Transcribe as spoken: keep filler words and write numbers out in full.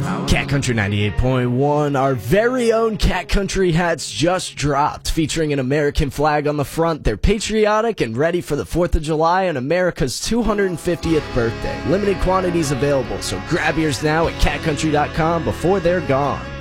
Cat Country ninety-eight point one, our very own Cat Country hats just dropped, featuring an American flag on the front. They're patriotic and ready for the fourth of July and America's two hundred fiftieth birthday. Limited quantities available, so grab yours now at cat country dot com before they're gone.